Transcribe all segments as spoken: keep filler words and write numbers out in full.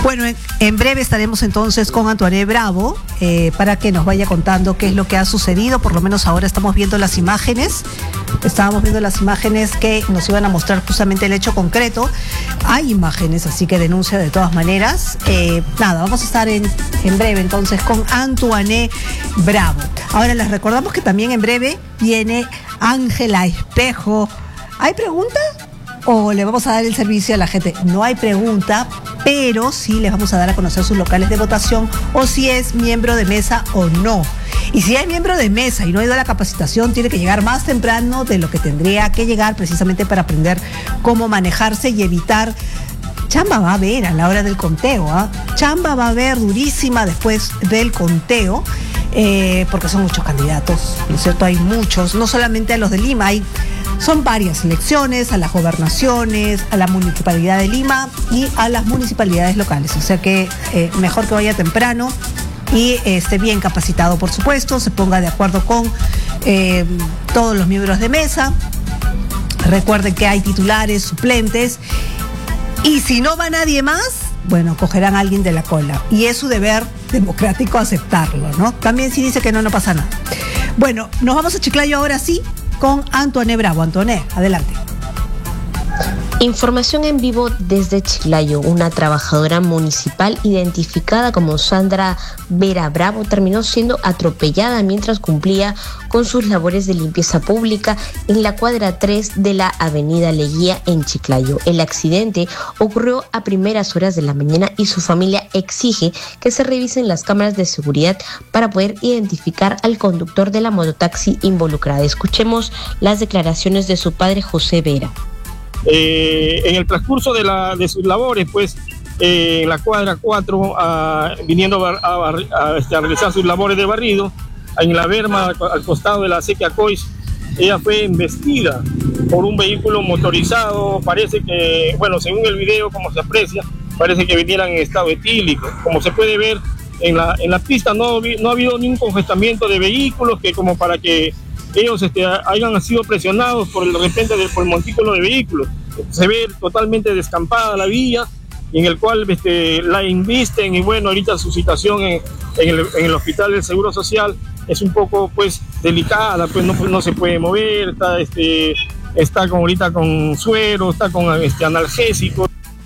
Bueno, en, en breve estaremos entonces con Antoine Bravo eh, para que nos vaya contando qué es lo que ha sucedido. Por lo menos ahora estamos viendo las imágenes. Estábamos viendo las imágenes que nos iban a mostrar justamente el hecho concreto. Hay imágenes, así que denuncia de todas maneras. Eh, nada, vamos a estar en, en breve entonces con Antoine Bravo. Ahora les recordamos que también en breve viene Ángela Espejo. ¿Hay pregunta? ¿O le vamos a dar el servicio a la gente? No hay pregunta, pero sí les vamos a dar a conocer sus locales de votación o si es miembro de mesa o no. Y si hay miembro de mesa y no ha ido a la capacitación, tiene que llegar más temprano de lo que tendría que llegar precisamente para aprender cómo manejarse y evitar... Chamba va a haber a la hora del conteo, ¿eh? Chamba va a haber durísima después del conteo. Eh, porque son muchos candidatos, ¿no es cierto? Hay muchos, no solamente a los de Lima, hay, son varias elecciones, a las gobernaciones, a la Municipalidad de Lima y a las municipalidades locales, o sea que eh, mejor que vaya temprano y eh, esté bien capacitado, por supuesto, se ponga de acuerdo con eh, todos los miembros de mesa. Recuerden que hay titulares, suplentes, y si no va nadie más, bueno, cogerán a alguien de la cola. Y es su deber democrático aceptarlo, ¿no? También si dice que no, no pasa nada. Bueno, nos vamos a Chiclayo ahora sí con Antoine Bravo. Antoine, adelante. Información en vivo desde Chiclayo. Una trabajadora municipal identificada como Sandra Vera Bravo terminó siendo atropellada mientras cumplía con sus labores de limpieza pública en la cuadra tres de la avenida Leguía en Chiclayo. El accidente ocurrió a primeras horas de la mañana y su familia exige que se revisen las cámaras de seguridad para poder identificar al conductor de la mototaxi involucrada. Escuchemos las declaraciones de su padre José Vera. Eh, en el transcurso de, la, de sus labores, pues, eh, en la cuadra cuatro, a, viniendo a, a, a, este, a realizar sus labores de barrido, en la berma al costado de la acequia Cois, ella fue embestida por un vehículo motorizado. Parece que, bueno, según el video, como se aprecia, parece que vinieran en estado etílico. Como se puede ver en la, en la pista, no, no ha habido ningún congestionamiento de vehículos que como para que ellos este, hayan sido presionados por el de repente del, por el montículo de vehículos. Se ve totalmente descampada la vía, en el cual este, la invisten, y bueno, ahorita su situación en, en, el, en el hospital del Seguro Social es un poco pues delicada, pues no, no se puede mover, está, este, está como ahorita con suero, está con este, analgésicos.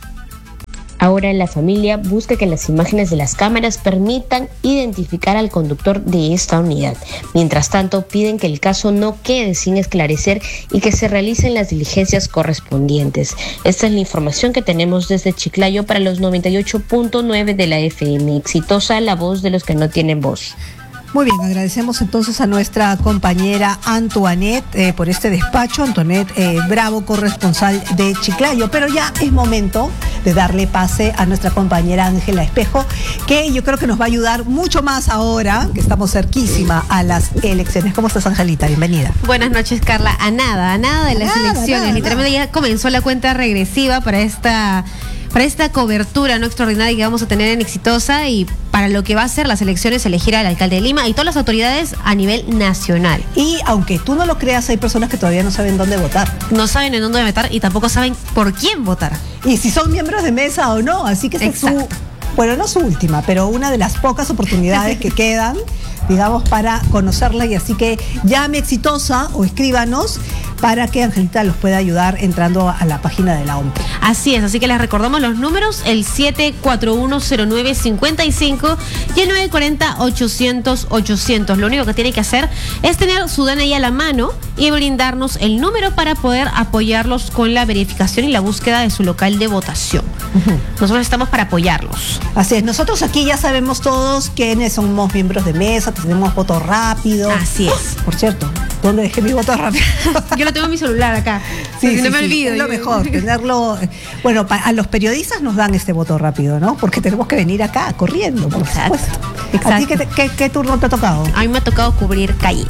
Ahora la familia busca que las imágenes de las cámaras permitan identificar al conductor de esta unidad. Mientras tanto, piden que el caso no quede sin esclarecer y que se realicen las diligencias correspondientes. Esta es la información que tenemos desde Chiclayo para los noventa y ocho punto nueve de la F M. Exitosa la voz de los que no tienen voz. Muy bien, agradecemos entonces a nuestra compañera Antoinette eh, por este despacho. Antoinette eh, Bravo, corresponsal de Chiclayo. Pero ya es momento de darle pase a nuestra compañera Ángela Espejo, que yo creo que nos va a ayudar mucho más ahora, que estamos cerquísima a las elecciones. ¿Cómo estás, Angelita? Bienvenida. Buenas noches, Carla. A nada, a nada de las nada, elecciones. Nada, Literalmente nada. ya comenzó la cuenta regresiva para esta... para esta cobertura no extraordinaria que vamos a tener en Exitosa y para lo que va a ser las elecciones, elegir al alcalde de Lima y todas las autoridades a nivel nacional. Y aunque tú no lo creas, hay personas que todavía no saben dónde votar. No saben en dónde votar y tampoco saben por quién votar. Y si son miembros de mesa o no, así que esta es su, bueno, no su última, pero una de las pocas oportunidades que quedan, digamos, para conocerla. Y así que llame Exitosa o escríbanos para que Angelita los pueda ayudar entrando a la página de la O M P. Así es, así que les recordamos los números, el siete cuatro uno cero nueve cinco cinco y el nueve cuatro cero ochocientos ochocientos. Lo único que tiene que hacer es tener su D N I a la mano y brindarnos el número para poder apoyarlos con la verificación y la búsqueda de su local de votación. Uh-huh. Nosotros estamos para apoyarlos. Así es, nosotros aquí ya sabemos todos quiénes somos miembros de mesa, tenemos voto rápido. Así es. Por cierto, ¿dónde dejé mi voto rápido? Yo lo tengo en mi celular acá. Sí, si sí, no me sí, olvido. Es lo mejor, tenerlo. Bueno, a los periodistas nos dan este voto rápido, ¿no? Porque tenemos que venir acá corriendo, por Exacto. supuesto. Exacto. ¿A ti qué, qué, qué turno te ha tocado? A mí me ha tocado cubrir calle.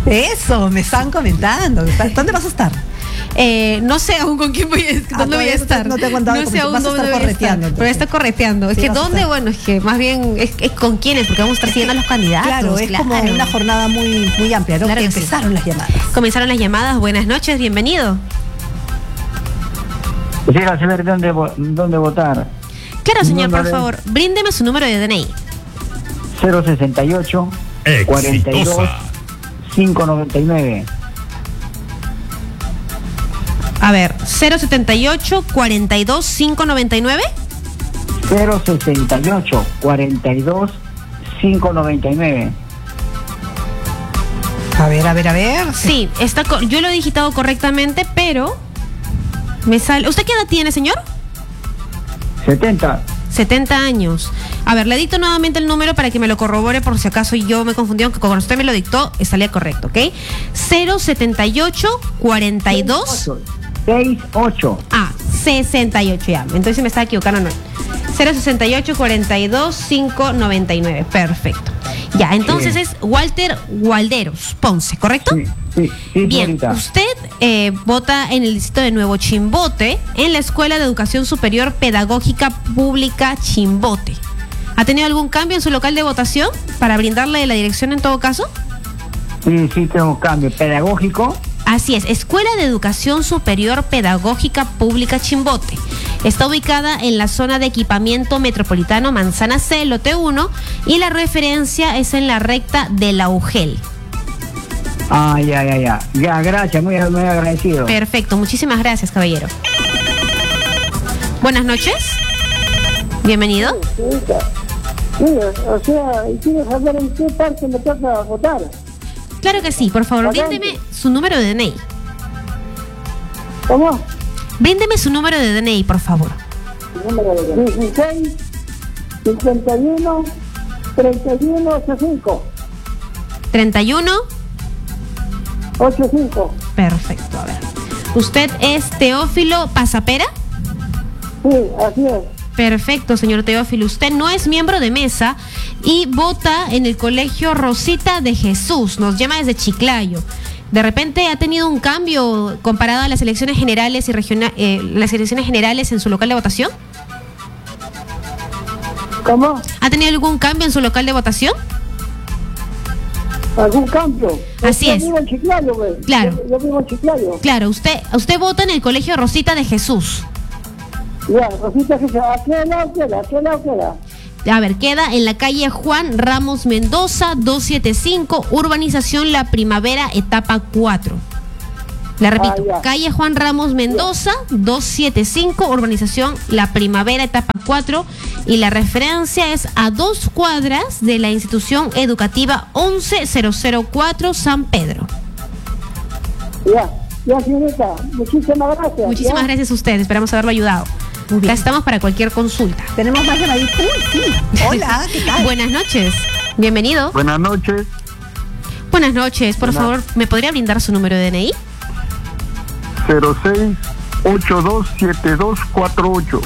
Eso, me están comentando. ¿Dónde vas a estar? Eh, no sé aún con quién voy a, ah, dónde voy a estar. No te, no te he contado. No sé aún vas a dónde estar voy correteando. A estar, pero está correteando. Es sí, que dónde, bueno, es que más bien es, es con quiénes, porque vamos a estar siguiendo a los candidatos. Claro, es claro. como una jornada muy, muy amplia, ¿no? Claro que empezaron sí. las llamadas. Comenzaron las llamadas. Buenas noches, bienvenido. Quisiera saber dónde, dónde votar. Claro, señor, por Número favor, bríndeme su número de D N I. cero sesenta y ocho, cuarenta y dos, quinientos noventa y nueve. A ver, cero setenta y ocho, cuarenta y dos, quinientos noventa y nueve. cero sesenta y ocho, cuarenta y dos, quinientos noventa y nueve. A ver, a ver, a ver. Sí, está co- yo lo he digitado correctamente, pero me sale... ¿Usted qué edad tiene, señor? setenta. setenta años. A ver, le dicto nuevamente el número para que me lo corrobore por si acaso yo me confundí, aunque cuando usted me lo dictó, salía correcto, ¿ok? cero setenta y ocho, cuarenta y dos... sesenta y ocho. Ah, sesenta y ocho ya. Entonces me estaba equivocando, no. cero sesenta y ocho, cuarenta y dos, quinientos noventa y nueve. Perfecto. Ya, entonces Sí. es Walter Gualderos Ponce, ¿correcto? Sí, sí, sí, Bien, señorita. usted eh, vota en el distrito de Nuevo Chimbote, en la Escuela de Educación Superior Pedagógica Pública Chimbote. ¿Ha tenido algún cambio en su local de votación para brindarle la dirección en todo caso? Sí, sí, tengo un cambio pedagógico. Así es, Escuela de Educación Superior Pedagógica Pública Chimbote. Está ubicada en la zona de equipamiento metropolitano Manzana C, lote uno, y la referencia es en la recta de la U G E L. Ah, ya, ya, ya. Ya, gracias, muy, muy agradecido. Perfecto, muchísimas gracias, caballero. Buenas noches. Bienvenido. Sí, o sea, quiero saber en qué parte me toca votar. Claro que sí, por favor, bríndeme su número de D N I. ¿Cómo? Bríndeme su número de D N I, por favor. dieciséis, cincuenta y uno, treinta y uno, ochenta y cinco. treinta y uno. ochenta y cinco. Perfecto, a ver. ¿Usted es Teófilo Pasapera? Sí, así es. Perfecto, señor Teófilo. Usted no es miembro de mesa y vota en el Colegio Rosita de Jesús. Nos llama desde Chiclayo. ¿De repente ha tenido un cambio comparado a las elecciones generales y regional, eh, las elecciones generales en su local de votación? ¿Cómo? ¿Ha tenido algún cambio en su local de votación? ¿Algún cambio? Así yo es. vivo en Chiclayo, güey. Claro. Yo, yo vivo en Chiclayo. Claro, usted, usted vota en el Colegio Rosita de Jesús. Ya, Rosita, que se- ¿a qué lado queda? ¿A qué lado queda? A ver, queda en la calle Juan Ramos Mendoza, doscientos setenta y cinco, urbanización La Primavera, etapa cuatro. La repito, Ah, ya. calle Juan Ramos Mendoza, doscientos setenta y cinco, urbanización La Primavera, etapa cuatro. Y la referencia es a dos cuadras de la institución educativa once mil cuatro San Pedro. Ya, ya, señorita. Muchísimas gracias. Muchísimas ya. gracias a ustedes, esperamos haberlo ayudado. Muy bien. Acá estamos para cualquier consulta. Tenemos más llamaditas. Uy, sí. Hola, ¿qué tal? Buenas noches, bienvenido. Buenas noches. Buenas noches, por Buenas. favor, ¿me podría brindar su número de D N I? cero seis ocho dos siete dos cuatro ocho.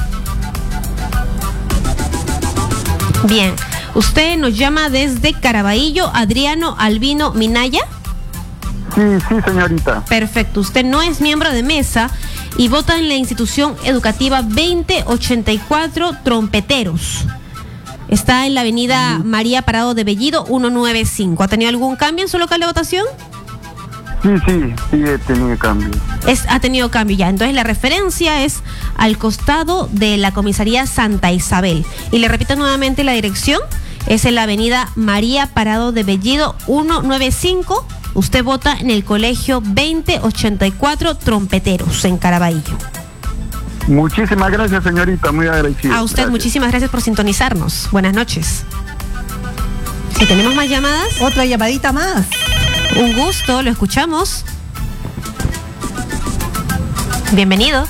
Bien, usted nos llama desde Caraballo, Adriano Albino Minaya. Sí, sí, señorita. Perfecto, usted no es miembro de mesa y vota en la institución educativa veinte ochenta y cuatro Trompeteros. Está en la avenida María Parado de Bellido ciento noventa y cinco. ¿Ha tenido algún cambio en su local de votación? Sí, sí, sí, he tenido cambio. Es, ha tenido cambio ya. Entonces la referencia es al costado de la comisaría Santa Isabel. Y le repito nuevamente la dirección. Es en la avenida María Parado de Bellido ciento noventa y cinco. Usted vota en el colegio veinte ochenta y cuatro Trompeteros en Caraballo. Muchísimas gracias, señorita, muy agradecido. A usted Gracias. muchísimas gracias por sintonizarnos. Buenas noches. Si tenemos más llamadas, Otra llamadita más. un gusto, lo escuchamos. Bienvenido.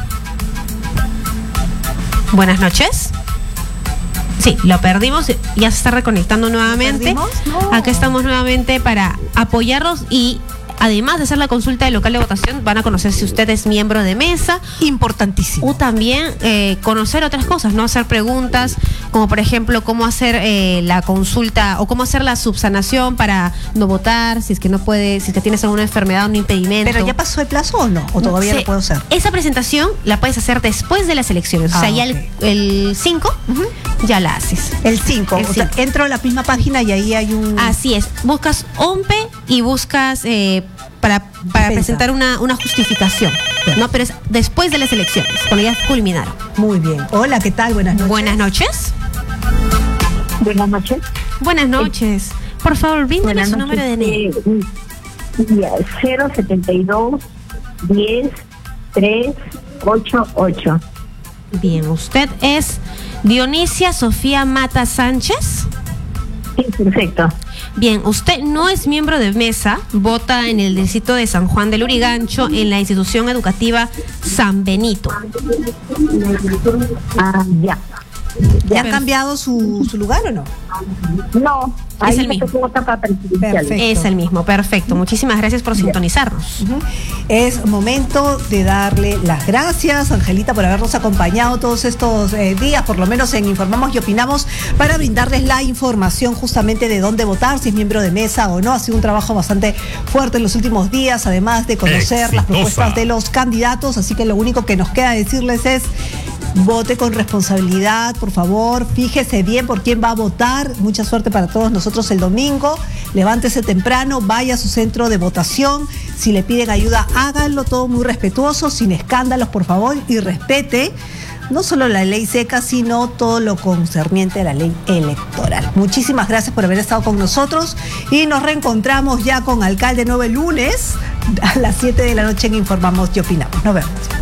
Buenas noches. Sí, lo perdimos, ya se está reconectando nuevamente. perdimos? No. Acá estamos nuevamente para apoyarlos y además de hacer la consulta del local de votación, van a conocer si usted es miembro de mesa Importantísimo. o también eh, conocer otras cosas, no hacer preguntas como por ejemplo cómo hacer eh, la consulta o cómo hacer la subsanación para no votar, si es que no puede, si es que tienes alguna enfermedad o un impedimento. ¿Pero ya pasó el plazo o no? ¿O todavía Sí, lo puedo hacer? Esa presentación la puedes hacer después de las elecciones, o Ah, sea, ya ok. el cinco ya la haces. El cinco. El O sea, cinco. entro a la misma página y ahí hay un... Así es, buscas O M P E y buscas eh, para, para Defensa. presentar una, una justificación, Claro. ¿no? Pero es después de las elecciones, cuando ya culminaron. Muy bien. Hola, ¿qué tal? Buenas noches. Buenas noches. Buenas noches. Buenas noches. Por favor, bríndeme Buenas su noches. número de D N I. Eh, ya, cero setenta y dos diez tres ocho ocho. Bien, ¿usted es Dionisia Sofía Mata Sánchez? Sí, perfecto. Bien, usted no es miembro de mesa, vota en el distrito de San Juan del Lurigancho en la institución educativa San Benito. Ah, ya. ¿Ya ha cambiado su, su lugar o no? No, ahí el me mismo. tocó votar para presidencial. Perfecto. Es el mismo, perfecto. Muchísimas gracias por sintonizarnos. Ujú. Es momento de darle las gracias, Angelita, por habernos acompañado todos estos eh, días, por lo menos en Informamos y Opinamos, para brindarles la información justamente de dónde votar, si es miembro de mesa o no. Ha sido un trabajo bastante fuerte en los últimos días, además de conocer Exitosa. las propuestas de los candidatos, así que lo único que nos queda decirles es: vote con responsabilidad, por favor, fíjese bien por quién va a votar. Mucha suerte para todos nosotros el domingo. Levántese temprano, vaya a su centro de votación. Si le piden ayuda, háganlo, todo muy respetuoso, sin escándalos, por favor, y respete no solo la ley seca, sino todo lo concerniente a la ley electoral. Muchísimas gracias por haber estado con nosotros y nos reencontramos ya con Alcalde Nuevo el lunes a las siete de la noche en Informamos y Opinamos. Nos vemos.